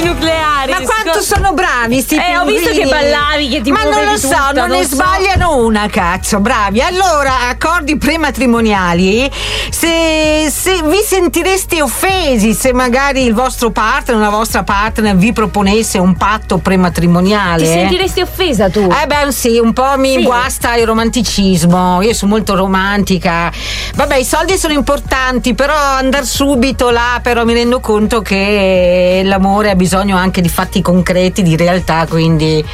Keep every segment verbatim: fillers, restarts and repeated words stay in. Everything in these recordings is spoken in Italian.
nucleari. Ma quanto sono bravi sti Eh, ho visto che ballavi, che ti Ma non muovevi lo so, tutta, non ne non so. sbagliano una, cazzo, bravi. Allora, accordi prematrimoniali, se, se vi sentireste offesi se magari il vostro partner o la vostra partner vi proponesse un patto prematrimoniale? Ti sentiresti offesa tu? Eh beh sì, un po' mi Sì. guasta il romanticismo, io sono molto romantica. Vabbè, i soldi sono importanti, però andare subito là, però mi rendo conto che l'amore ha bisogno anche di fatti concreti, di realtà, quindi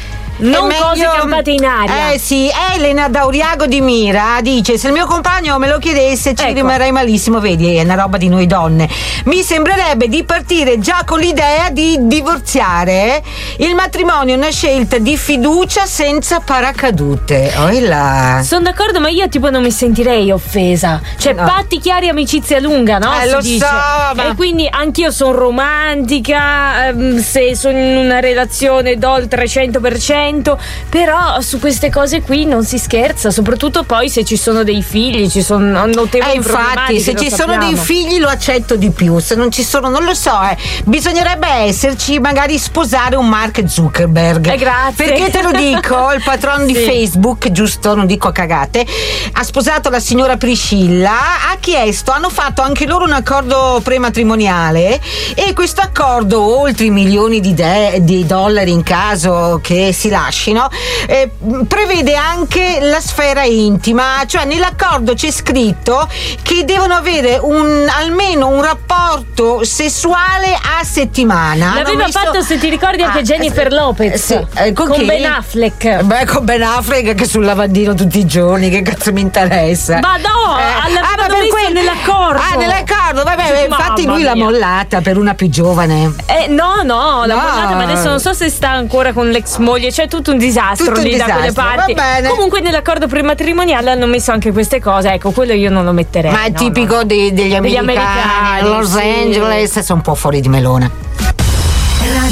Non è cose meglio- campate in aria. Eh sì, Elena da Uriago di Mira dice: se il mio compagno me lo chiedesse ci Ecco. rimarrei malissimo. Vedi, è una roba di noi donne. Mi sembrerebbe di partire già con l'idea di divorziare. Il matrimonio è una scelta di fiducia senza paracadute. Oh là. Sono d'accordo, ma io tipo non mi sentirei offesa. Cioè, No. patti chiari, amicizia lunga, no? Eh, Si lo dice. so, ma- E quindi anch'io sono romantica, ehm, se sono in una relazione do il trecento per cento, però su queste cose qui non si scherza, soprattutto poi se ci sono dei figli, ci sono notevoli Eh, infatti, problematiche, se lo ci sono sappiamo. dei figli lo accetto di più, se non ci sono, non lo so, eh. Bisognerebbe esserci, magari sposare un Mark Zuckerberg. Eh, grazie. Perché te lo dico, il patrono di Sì. Facebook, giusto, non dico a cagate, ha sposato la signora Priscilla, ha chiesto, hanno fatto anche loro un accordo prematrimoniale e questo accordo, oltre i milioni di, de- di dollari in caso che si lascino, eh, prevede anche la sfera intima, cioè nell'accordo c'è scritto che devono avere un, almeno un rapporto sessuale a settimana. Hanno L'aveva messo- fatto, se ti ricordi, anche Ah, Jennifer eh, Lopez, sì, eh, con con chi? Ben Affleck. Beh, con Ben Affleck che sul lavandino tutti i giorni, che cazzo mi interessa? Ma no, l'avevano ma per messo quel- nell'accordo. Ah, nell'accordo, vabbè, Mamma infatti lui l'ha mia. mollata per una più giovane. Eh, no, no, l'ha No. mollata, ma adesso non so se sta ancora con l'ex moglie, c'è tutto un disastro Tutto un lì da quelle disastro, parti. va bene. Comunque nell'accordo prematrimoniale hanno messo anche queste cose, ecco, quello io non lo metterei. Ma è no, tipico no. dei- degli americani, americani, Los sì. Angeles, sono un po' fuori di melone.